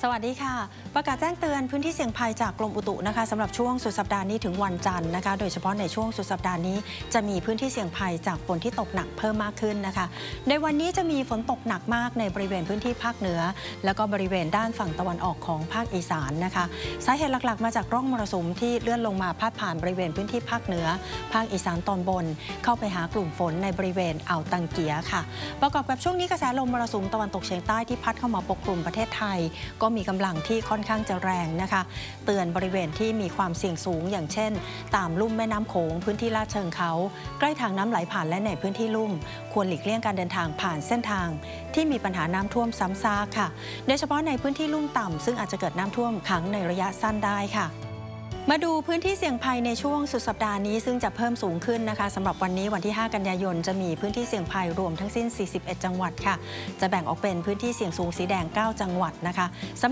วัสดีค่ะประกาศแจ้งเตือนพื้นที่เสี่ยงภัยจากกรมอุตุนะคะสำหรับช่วงสุดสัปดาห์นี้ถึงวันจันทร์นะคะโดยเฉพาะในช่วงสุดสัปดาห์นี้จะมีพื้นที่เสี่ยงภัยจากฝนที่ตกหนักเพิ่มมากขึ้นนะคะในวันนี้จะมีฝนตกหนักมากในบริเวณพื้นที่ภาคเหนือแล้วก็บริเวณด้านฝั่งตะวันออกของภาคอีสานนะคะสาเหตุหลักๆมาจากร่องมรสุมที่เลื่อนลงมาพาดผ่านบริเวณพื้นที่ภาคเหนือภาคอีสานตอนบนเข้าไปหากลุ่มฝนในบริเวณอ่าวตังเกียค่ะประกอบกับช่วงนี้กระแสลมมรสุมตะวันตกเฉียงใต้ที่พัดเข้ามาปกคลุมประเทศไทยก็มีกำลังที่ค่อนข้างจะแรงนะคะเตือนบริเวณที่มีความเสี่ยงสูงอย่างเช่นตามลุ่มแม่น้ำโขงพื้นที่ลาดเชิงเขาใกล้ทางน้ำไหลผ่านและในพื้นที่ลุ่มควรหลีกเลี่ยงการเดินทางผ่านเส้นทางที่มีปัญหาน้ำท่วมซ้ำซากค่ะโดยเฉพาะในพื้นที่ลุ่มต่ำซึ่งอาจจะเกิดน้ำท่วมขังในระยะสั้นได้ค่ะมาดูพื้นที่เสี่ยงภัยในช่วงสุดสัปดาห์นี้ซึ่งจะเพิ่มสูงขึ้นนะคะสำหรับวันนี้วันที่5กันยายนจะมีพื้นที่เสี่ยงภัยรวมทั้งสิ้น41จังหวัดค่ะจะแบ่งออกเป็นพื้นที่เสี่ยงสูงสีแดง9จังหวัดนะคะ